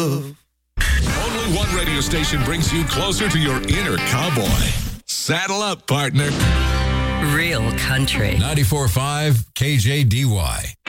Only one radio station brings you closer to your inner cowboy. Saddle up, partner. Real country. 94.5 KJDY.